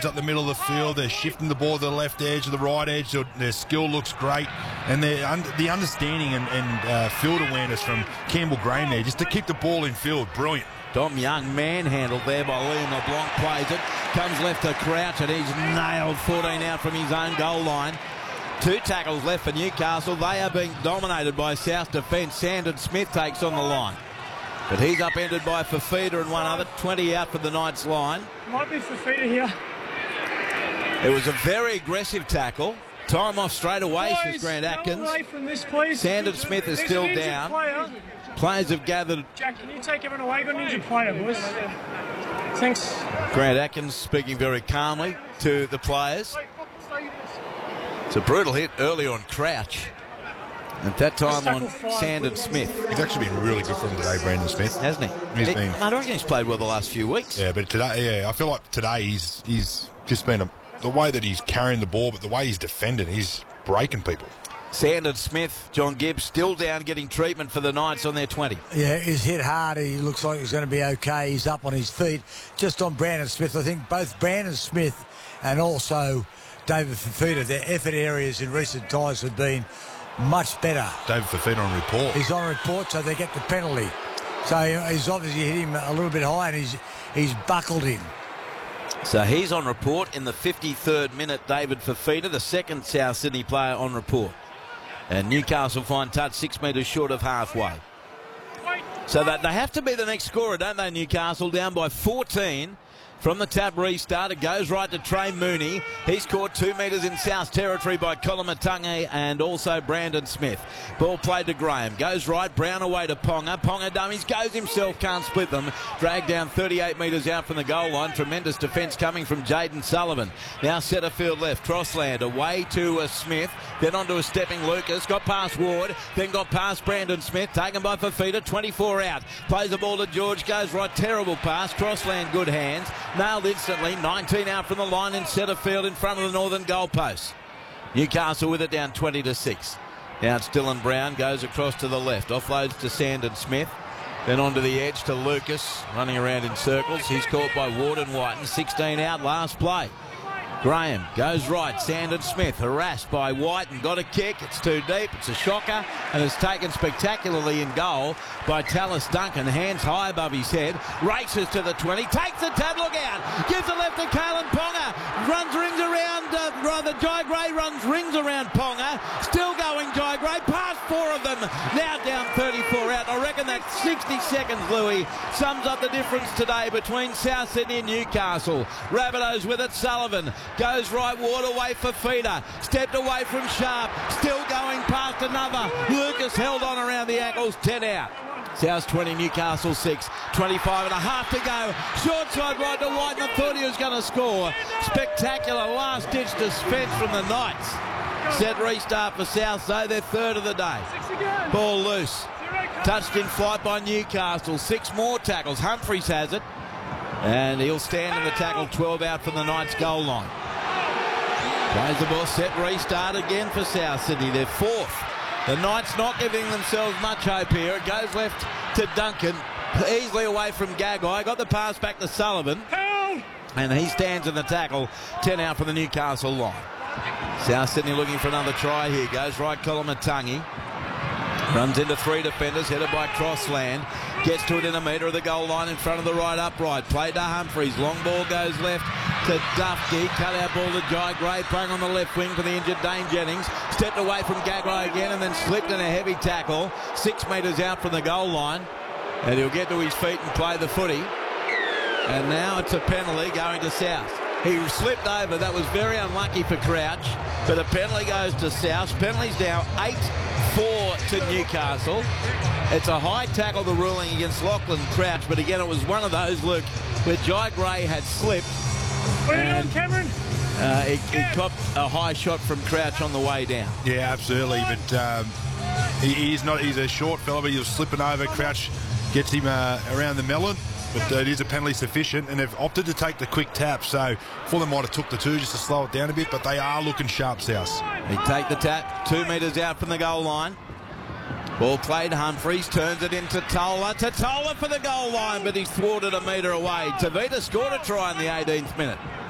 opens up the middle of the field. They're shifting the ball to the left edge or the right edge. Their skill looks great. And the understanding and field awareness from Campbell Graham there, just to keep the ball in field, brilliant. Dom Young manhandled there by Liam LeBlanc, plays it, comes left to Crouch, and he's nailed 14 out from his own goal line. 2 tackles left for Newcastle. They are being dominated by South defence. Sandon Smith takes on the line, but he's upended by Fafita and one other. 20 out for the Knights line. Might be Fafita here. It was a very aggressive tackle. Time off straight away, says Grant Atkins. Away from this, please. Sandon Smith is still down. Players have gathered. Jack, can you take everyone away? Got an injured player, boys. Thanks. Grant Atkins speaking very calmly to the players. It's a brutal hit early on Crouch. At that time on Sandon Smith. He's actually been really good for him today, Brandon Smith. Hasn't he? I don't reckon he's played well the last few weeks. Yeah, but today, I feel like today he's just been the way that he's carrying the ball, but the way he's defending, he's breaking people. Sandon Smith, John Gibbs, still down getting treatment for the Knights on their 20. Yeah, he's hit hard. He looks like he's going to be okay. He's up on his feet. Just on Brandon Smith, I think both Brandon Smith and also David Fafita, their effort areas in recent times have been much better. David Fafita on report. He's on report, so they get the penalty. So he's obviously hit him a little bit high, and he's buckled him. So he's on report in the 53rd minute, David Fafita, the second South Sydney player on report. And Newcastle find touch 6 metres short of halfway. So that they have to be the next scorer, don't they, Newcastle? Down by 14 from the tap restart. It goes right to Trey Mooney. He's caught 2 metres in South territory by Kolomatangi and also Brandon Smith. Ball played to Graham. Goes right. Brown away to Ponga. Ponga dummies. Goes himself. Can't split them. Dragged down 38 metres out from the goal line. Tremendous defence coming from Jaden Sullivan. Now centre field left. Crossland away to Smith. Then onto a stepping Lucas. Got past Ward. Then got past Brandon Smith. Taken by Fafita. 24 out. Plays the ball to George. Goes right. Terrible pass. Crossland good hands. Nailed instantly. 19 out from the line in centre field in front of the northern goalpost. Newcastle with it down 20-6. Now it's Dylan Brown. Goes across to the left. Offloads to Sandon Smith. Then onto the edge to Lucas. Running around in circles. He's caught by Ward and Whiten. 16 out last play. Graham goes right. Sandon Smith harassed by Whiten. Got a kick. It's too deep. It's a shocker. And it's taken spectacularly in goal by Tallis Duncan. Hands high above his head. Races to the 20. Takes the tab. Look out. Gives it left to Kalen Ponga. Rings around. Jai Gray runs rings around Ponga. Still going Jai Gray. Past 4 of them. Now down 34 out. I reckon that 60 seconds, Louis, sums up the difference today between South Sydney and Newcastle. Rabbitohs with it. Sullivan goes right. Ward away for Feeder. Stepped away from Sharp. Still going past another. Lucas held on around the ankles. 10 out. South 20, Newcastle 6. 25 and a half to go. Short side right to Whiten. I thought he was going to score. Spectacular last-ditch defence from the Knights. Set restart for South, so they're third of the day. Ball loose. Touched in flight by Newcastle. 6 more tackles. Humphreys has it. And he'll stand in the tackle. 12 out from the Knights goal line. Plays the ball. Set restart again for South Sydney. They're fourth. The Knights not giving themselves much hope here. It goes left to Duncan. Easily away from Gagai. Got the pass back to Sullivan. And he stands in the tackle. 10 out from the Newcastle line. South Sydney looking for another try here. Goes right Kolomatangi. Runs into 3 defenders, headed by Crossland. Gets to it in a metre of the goal line in front of the right upright. Played to Humphreys. Long ball goes left to Dufty. Cut out ball to Jai Gray. Playing on the left wing for the injured Dane Jennings. Stepped away from Gagai again and then slipped in a heavy tackle. 6 metres out from the goal line. And he'll get to his feet and play the footy. And now it's a penalty going to South. He slipped over. That was very unlucky for Crouch. But a penalty goes to South. Penalty's now 8-4 to Newcastle. It's a high tackle, the ruling against Lachlan Crouch. But again, it was one of those, Luke, where Jai Gray had slipped. What are you doing, Cameron? He copped a high shot from Crouch on the way down. Yeah, absolutely. But he's a short fella, but he was slipping over. Crouch gets him around the melon. But it is a penalty sufficient, and they've opted to take the quick tap. So Fulham might have took the 2 just to slow it down a bit, but they are looking sharp, South. They take the tap 2 metres out from the goal line. Ball played. Humphreys turns it into Tola. Tola for the goal line, but he's thwarted a metre away. Tavita scored a try in the 18th minute.